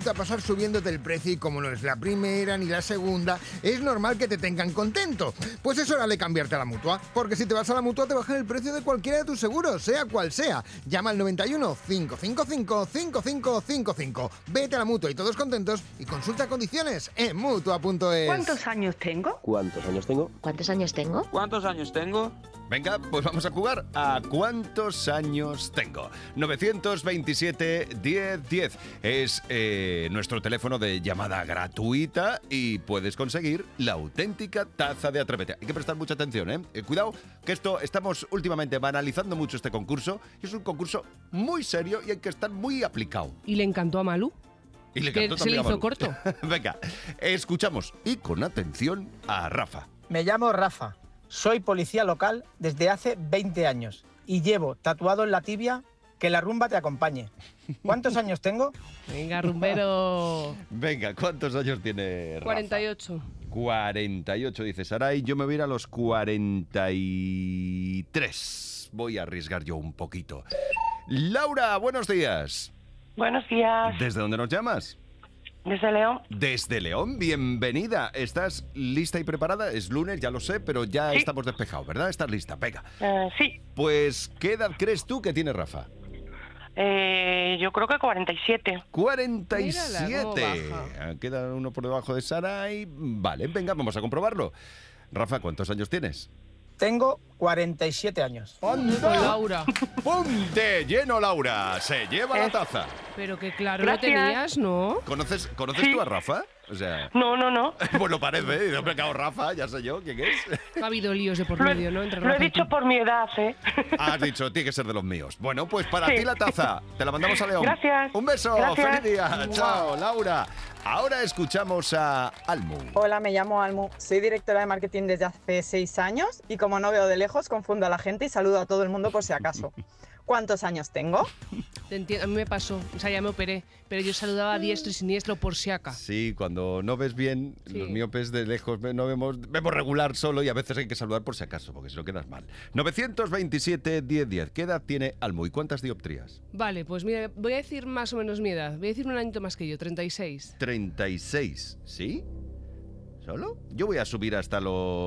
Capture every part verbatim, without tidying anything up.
vuelto a pasar subiéndote el precio y como no es la primera ni la segunda, es normal que te tengan contento. Pues es hora de cambiarte a la Mutua, porque si te vas a la Mutua te bajan el precio de cualquiera de tus seguros, sea cual sea. Llama al noventa y uno, cinco cinco cinco, cinco cinco cinco cinco. Vete a la Mutua y todos contentos y consulta condiciones en Mutua punto es. ¿Cuántos años tengo? ¿Cuántos años tengo? ¿Cuántos años tengo? ¿Cuántos años tengo? Venga, pues vamos a jugar a ¿cuántos años tengo? nueve dos siete, diez, diez es eh, nuestro teléfono de llamada gratuita y puedes conseguir la auténtica taza de Atrévete. Hay que prestar mucha atención, ¿eh? Eh, Cuidado, que esto estamos últimamente banalizando mucho este concurso y es un concurso muy serio y hay que estar muy aplicado. ¿Y le encantó a Malú? Y le Que cantó se le también a hizo Malú. corto. Venga, escuchamos y con atención a Rafa. Me llamo Rafa, soy policía local desde hace veinte años y llevo tatuado en la tibia que la rumba te acompañe. ¿Cuántos años tengo? Venga, rumbero. Venga, ¿cuántos años tiene Rafa? cuarenta y ocho. cuarenta y ocho, dice Saray. Yo me voy a ir a los cuarenta y tres. Voy a arriesgar yo un poquito. Laura, buenos días. Buenos días. ¿Desde dónde nos llamas? Desde León. Desde León, bienvenida. ¿Estás lista y preparada? Es lunes, ya lo sé, pero ya Sí. estamos despejados, ¿verdad? ¿Estás lista? Venga. Eh, sí, Pues, ¿qué edad crees tú que tiene Rafa? eh, yo creo que cuarenta y siete. cuarenta y Mírala, cómo siete. baja. Ah, Queda uno por debajo de Saray. Vale, venga, vamos a comprobarlo. Rafa, ¿cuántos años tienes? Tengo cuarenta y siete años. Con Laura. ¡Punte lleno, Laura! Se lleva la taza. Pero que claro Gracias. lo tenías, ¿no? ¿Conoces, ¿conoces Sí. tú a Rafa? O sea, No, no, no. pues lo parece. Y hombre, claro, Rafa, ya sé yo quién es. Ha habido líos de por Lo he, medio, ¿no? Entre lo he Rafa y dicho tú. por mi edad, ¿eh? Has dicho, tiene que ser de los míos. Bueno, pues para Sí. ti la taza. Te la mandamos a León. Gracias. Un beso. Gracias. Feliz día. Chao, Laura. Ahora escuchamos a Almu. Hola, me llamo Almu. Soy directora de marketing desde hace seis años y como no veo de lejos, confundo a la gente y saludo a todo el mundo por si acaso. ¿Cuántos años tengo? Te entiendo, a mí me pasó, o sea, ya me operé, pero yo saludaba a diestro y siniestro por si acaso. Sí, cuando no ves bien, Sí. los miopes de lejos ve- no vemos, vemos regular solo y a veces hay que saludar por si acaso, porque si no quedas mal. nueve dos siete, diez, diez. ¿Qué edad tiene Almu y cuántas dioptrías? Vale, pues mira, voy a decir más o menos mi edad. Voy a decir un añito más que yo, treinta y seis. treinta y seis, ¿sí? ¿Solo? Yo voy a subir hasta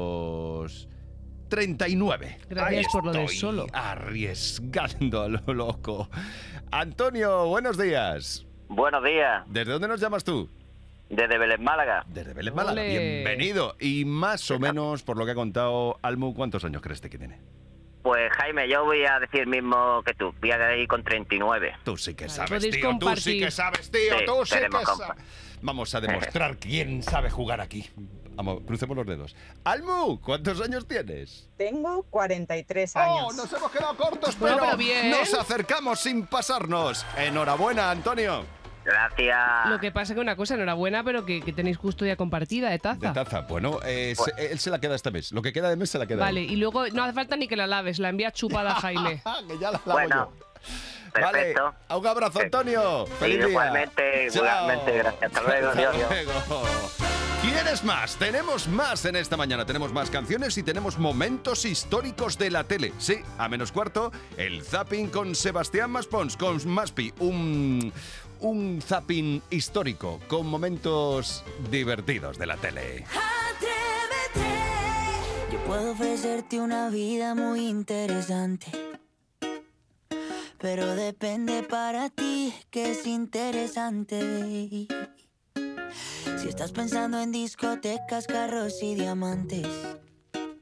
los treinta y nueve. Gracias Ahí por lo del estoy, solo. Arriesgando a lo loco. Antonio, buenos días. Buenos días, ¿Desde dónde nos llamas tú? desde Vélez Málaga. Desde Vélez Málaga. Ole. Bienvenido. Y más o menos, por lo que ha contado Almu, ¿cuántos años crees que tiene? Pues Jaime, yo voy a decir mismo que tú, voy a ir con treinta y nueve. Tú sí que Vale, sabes, podéis tío. Tú sí compartir. que sabes, tío. Sí, tú sí que tenemos sabes. compa. Vamos a demostrar quién sabe jugar aquí. Vamos, crucemos los dedos. Almu, ¿cuántos años tienes? Tengo cuarenta y tres ¡Oh, años. nos hemos quedado cortos, Bueno, pero, pero bien. nos acercamos sin pasarnos! Enhorabuena, Antonio. Gracias. Lo que pasa que una cosa, enhorabuena, pero que, que tenéis custodia compartida de taza. De taza. Bueno, eh, se- él se la queda este mes. Lo que queda de mes se la queda. Vale, él. y luego no hace falta ni que la laves, la envía chupada a Jaime. Que ya la lavo Bueno, yo. Vale, perfecto. un abrazo, Antonio. Sí, Feliz día. igualmente, Chao. igualmente, gracias. Hasta luego, Hasta adiós, adiós. luego. ¿Quieres más? Tenemos más en esta mañana. Tenemos más canciones y tenemos momentos históricos de la tele. Sí, a menos cuarto, el zapping con Sebastián Maspons, con Maspi. Un, un zapping histórico con momentos divertidos de la tele. Yo puedo ofrecerte una vida muy interesante, pero depende para ti que es interesante. Si estás pensando en discotecas, carros y diamantes,